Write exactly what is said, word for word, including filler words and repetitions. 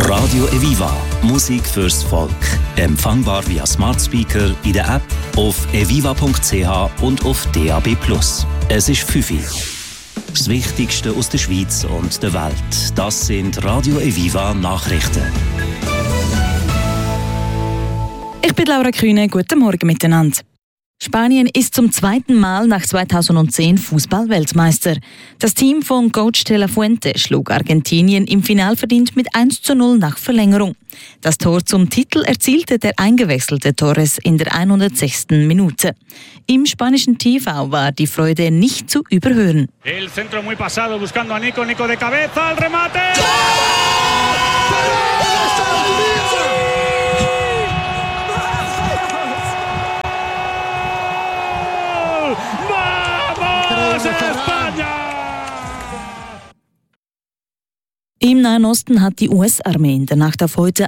Radio Eviva. Musik fürs Volk. Empfangbar via Smart Speaker, in der App, auf eviva punkt c h und auf D A B plus. Es ist fünf Uhr. Das Wichtigste aus der Schweiz und der Welt. Das sind Radio Eviva Nachrichten. Ich bin Laura Kühne. Guten Morgen miteinander. Spanien ist zum zweiten Mal nach zweitausendzehn Fußball-Weltmeister. Das Team von Coach de la Fuente schlug Argentinien im Finale verdient mit eins zu null nach Verlängerung. Das Tor zum Titel erzielte der eingewechselte Torres in der hundertsechsten Minute. Im spanischen T V war die Freude nicht zu überhören. El centro muy pasado buscando a Nico, Nico de cabeza, el remate. Im Nahen Osten hat die U S-Armee in der Nacht auf heute